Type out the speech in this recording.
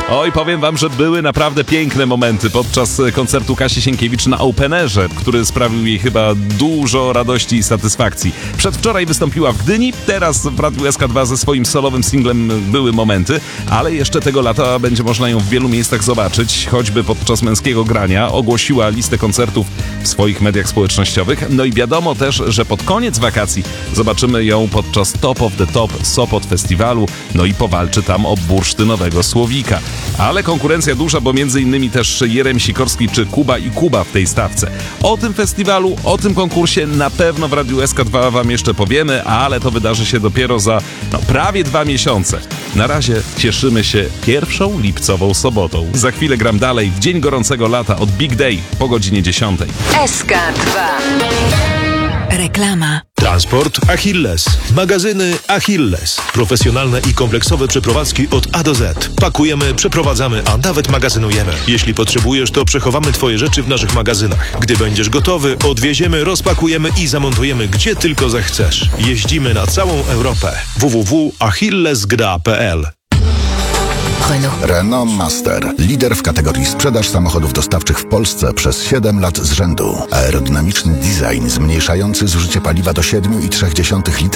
Oj, powiem wam, że były naprawdę piękne momenty podczas koncertu Kasi Sienkiewicz na Openerze, który sprawił jej chyba dużo radości i satysfakcji. Przedwczoraj wystąpiła w Gdyni, teraz w Radiu SK2 ze swoim solowym singlem Były momenty, ale jeszcze tego lata będzie można ją w wielu miejscach zobaczyć, choćby podczas Męskiego Grania. Ogłosiła listę koncertów w swoich mediach społecznościowych. No i wiadomo też, że pod koniec wakacji zobaczymy ją podczas Top of the Top Sopot Festiwalu, no i powalczy tam o bursztynowego Słowika. Ale konkurencja duża, bo między innymi też Jerem Sikorski czy Kuba i Kuba w tej stawce. O tym festiwalu, o tym konkursie na pewno w Radiu SK2 wam jeszcze powiemy, ale to wydarzy się dopiero za prawie 2 miesiące. Na razie cieszymy się pierwszą lipcową sobotą. Za chwilę gram dalej w Dzień Gorącego Lata od Big Day po godzinie 10. SK2. Reklama. Transport Achilles. Magazyny Achilles. Profesjonalne i kompleksowe przeprowadzki od A do Z. Pakujemy, przeprowadzamy, a nawet magazynujemy. Jeśli potrzebujesz, to przechowamy Twoje rzeczy w naszych magazynach. Gdy będziesz gotowy, odwieziemy, rozpakujemy i zamontujemy gdzie tylko zechcesz. Jeździmy na całą Europę. www.achillesgra.pl. Renault Master. Lider w kategorii sprzedaż samochodów dostawczych w Polsce przez 7 lat z rzędu. Aerodynamiczny design zmniejszający zużycie paliwa do 7,3 litra